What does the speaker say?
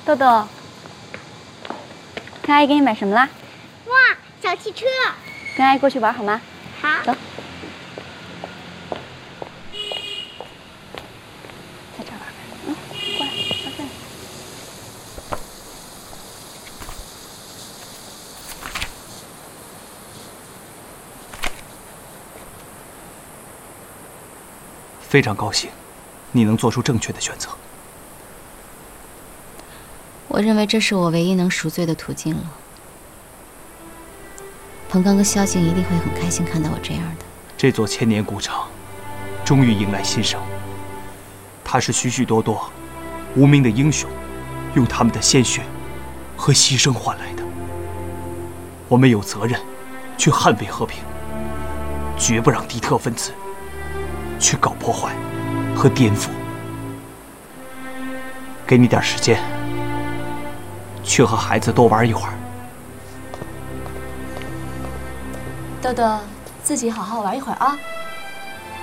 豆豆，看阿姨给你买什么啦？ 哇，小汽车！ 跟阿姨过去玩好吗？ 好。 走。在这儿玩吧。过来，到这里。 非常高兴，你能做出正确的选择。 我认为这是我唯一能赎罪的途径了。彭刚跟萧静一定会很开心看到我这样的。 这座千年古城，终于迎来新生。它是许许多多无名的英雄，用他们的鲜血和牺牲换来的。我们有责任去捍卫和平，绝不让敌特分子去搞破坏和颠覆。给你点时间，去和孩子多玩一会儿。 豆豆，自己好好玩一会儿啊。